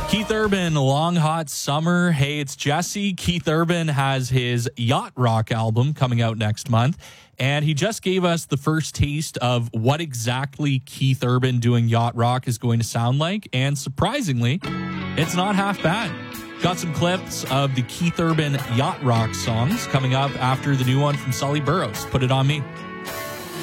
Keith Urban, Long Hot Summer. Hey, it's Jesse. Keith Urban has his Yacht Rock album coming out next month, and he just gave us the first taste of what exactly Keith Urban doing Yacht Rock is going to sound like, and surprisingly, it's not half bad. Got some clips of the Keith Urban Yacht Rock songs coming up after the new one from Sully Burrows. Put it on me.